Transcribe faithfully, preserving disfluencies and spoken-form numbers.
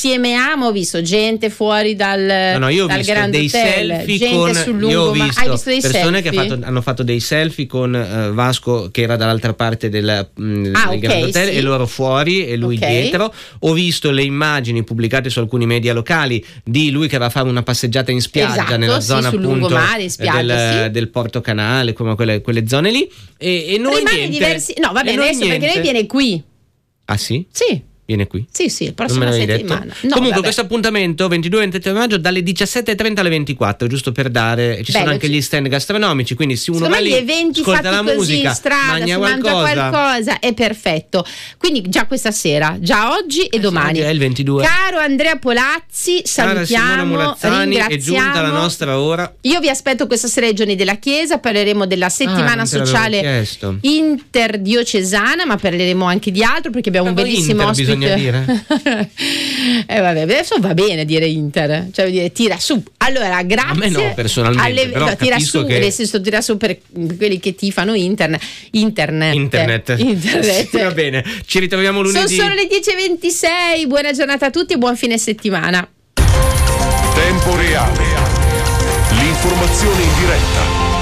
insieme a, ho visto gente fuori dal, no, no, io ho dal visto Grand dei Hotel, selfie gente con, sul io ho lungomare. visto, Hai visto dei persone selfie? che ha fatto, hanno fatto dei selfie con uh, Vasco che era dall'altra parte del, mh, ah, del okay, Grand Hotel, sì. e loro fuori e lui okay. dietro. Ho visto le immagini pubblicate su alcuni media locali di lui che va a fare una passeggiata in spiaggia, esatto, nella sì, zona sul appunto lungomare, in spiaggia, del, sì. del Porto Canale, come quelle, quelle zone lì, e, e noi rimane niente, diversi. No, va bene, adesso niente. perché lei viene qui. Ah sì? Sì. Viene qui? Sì, sì, il prossimo settimana. No, Comunque vabbè. questo appuntamento ventidue e ventitré maggio dalle diciassette e trenta alle ventiquattro, giusto per dare, ci Bello, sono anche ci... gli stand gastronomici, quindi se uno secondo va me lì, gli eventi ascolta fatti la così musica, in strada, mangia si mangia qualcosa. qualcosa, è perfetto. Quindi già questa sera, già oggi e eh domani. Sì, è il ventidue. Caro Andrea Polazzi, salutiamo, ringraziamo. È giunta la nostra ora. Io vi aspetto questa sera ai Giorni della Chiesa, parleremo della settimana ah, sociale interdiocesana, ma parleremo anche di altro perché abbiamo Però un bellissimo Inter, ospite. bisogna dire. eh, vabbè, adesso va bene dire Inter, cioè dire tira su. Allora, grazie. A me no, personalmente, alle, però no, tira su, che... nel senso tira su per quelli che tifano internet. Internet. Internet. Internet. Sì, va bene, ci ritroviamo lunedì. Sono solo le dieci e ventisei. Buona giornata a tutti e buon fine settimana. Tempo reale. L'informazione in diretta.